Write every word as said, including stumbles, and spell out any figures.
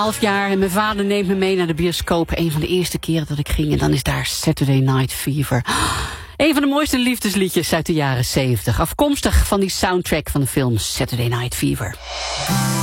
Half jaar en mijn vader neemt me mee naar de bioscoop. Een van de eerste keren dat ik ging. En dan is daar Saturday Night Fever. Een van de mooiste liefdesliedjes uit de jaren zeventig. Afkomstig van die soundtrack van de film Saturday Night Fever.